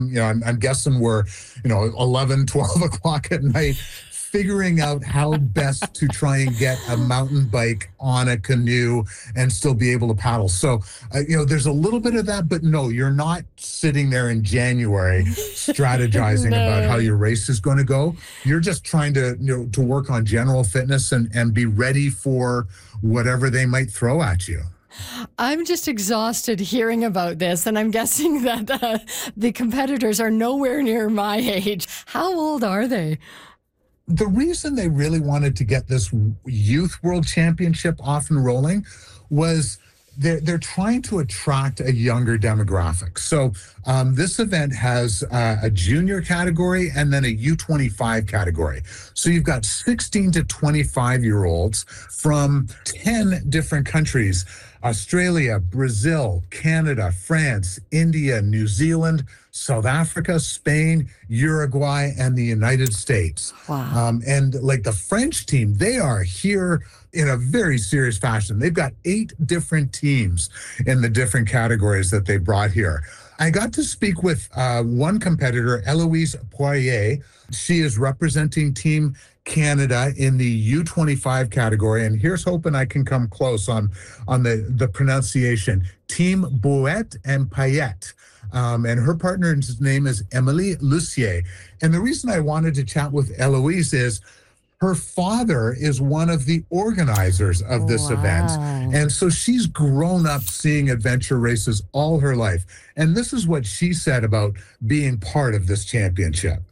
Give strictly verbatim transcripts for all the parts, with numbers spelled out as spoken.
You know, I'm, I'm guessing we're, you know, eleven, twelve o'clock at night, figuring out how best to try and get a mountain bike on a canoe and still be able to paddle. So, uh, you know, there's a little bit of that, but no, you're not sitting there in January strategizing No. about how your race is going to go. You're just trying to, you know, to work on general fitness and, and be ready for whatever they might throw at you. I'm just exhausted hearing about this, and I'm guessing that uh, the competitors are nowhere near my age. How old are they? The reason they really wanted to get this Youth World Championship off and rolling was they're, they're trying to attract a younger demographic. So um, this event has uh, a junior category and then a U twenty-five category. So you've got sixteen to twenty-five year olds from ten different countries: Australia, Brazil, Canada, France, India, New Zealand, South Africa, Spain, Uruguay, and the United States. Wow. Um, and like the French team, they are here in a very serious fashion. They've got eight different teams in the different categories that they brought here. I got to speak with uh, one competitor, Eloise Poirier. She is representing Team Canada in the U twenty-five category, and here's hoping I can come close on on the the pronunciation. Team Bouet and Payette, um, and her partner's name is Emily Lucier. And the reason I wanted to chat with Eloise is her father is one of the organizers of this Wow. event, and so she's grown up seeing adventure races all her life. And this is what she said about being part of this championship.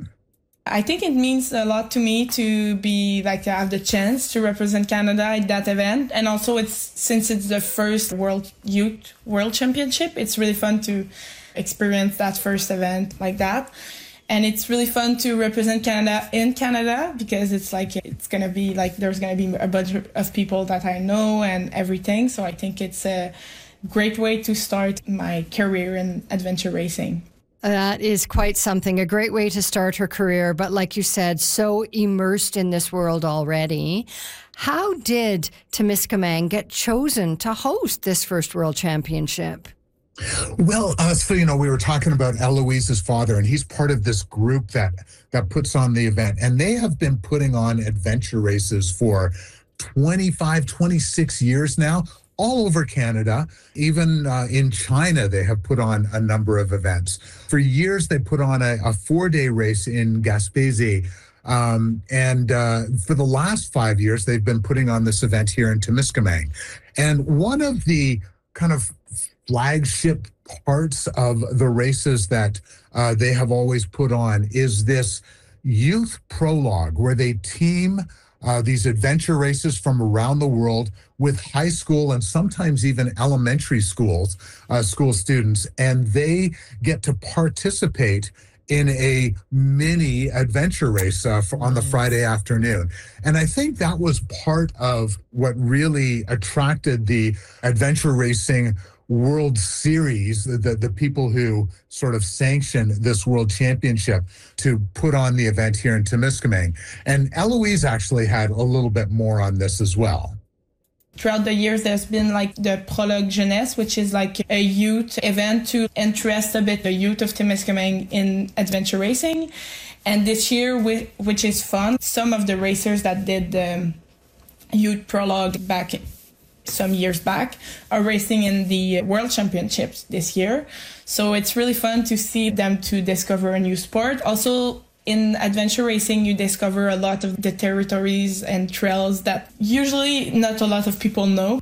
I think it means a lot to me to be like to have the chance to represent Canada at that event. And also it's since it's the first World Youth World Championship, it's really fun to experience that first event like that. And it's really fun to represent Canada in Canada because it's like it's going to be like there's going to be a bunch of people that I know and everything. So I think it's a great way to start my career in adventure racing. That is quite something, a great way to start her career. But like you said, so immersed in this world already. How did Temiskaming get chosen to host this first World Championship? Well, uh, so, you know, we were talking about Eloise's father, and he's part of this group that, that puts on the event. And they have been putting on adventure races for twenty-five, twenty-six years now, all over Canada. Even uh, in China, they have put on a number of events. For years, they put on a, a four-day race in Gaspésie. Um, and uh, for the last five years, they've been putting on this event here in Temiskaming. And one of the kind of flagship parts of the races that uh, they have always put on is this youth prologue, where they team uh, these adventure races from around the world with high school and sometimes even elementary schools, uh, school students, and they get to participate in a mini adventure race uh, for, on the Friday afternoon. And I think that was part of what really attracted the adventure racing World Series, the, the people who sort of sanctioned this World Championship to put on the event here in Temiskaming. And Eloise actually had a little bit more on this as well. Throughout the years, there's been like the Prologue Jeunesse, which is like a youth event to interest a bit the youth of Temiskaming in adventure racing. And this year, which is fun, some of the racers that did the youth prologue back some years back are racing in the World Championships this year. So it's really fun to see them to discover a new sport. Also, in adventure racing, you discover a lot of the territories and trails that usually not a lot of people know.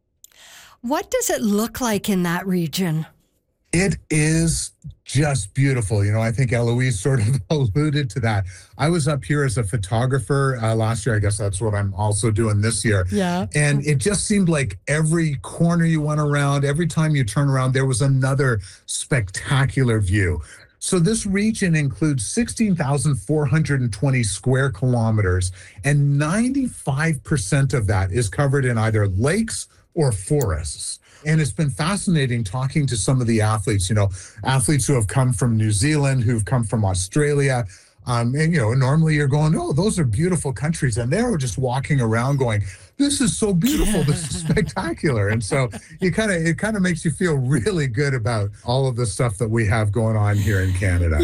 What does it look like in that region? It is just beautiful. You know, I think Eloise sort of alluded to that. I was up here as a photographer uh, last year. I guess that's what I'm also doing this year. Yeah. And it just seemed like every corner you went around, every time you turn around, there was another spectacular view. So this region includes sixteen thousand four hundred twenty square kilometers, and ninety-five percent of that is covered in either lakes or forests. And it's been fascinating talking to some of the athletes, you know, athletes who have come from New Zealand, who've come from Australia, Um, and, you know, normally you're going, oh, those are beautiful countries. And they're just walking around going, this is so beautiful. This is spectacular. And so you kind of, it kind of makes you feel really good about all of the stuff that we have going on here in Canada.